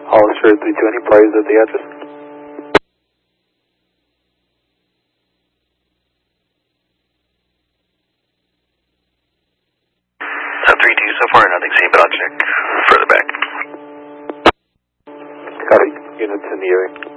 Hollister 320, priors at the address. 3-2 so far, nothing seen, but I'll check further back. Copy. Units in the area.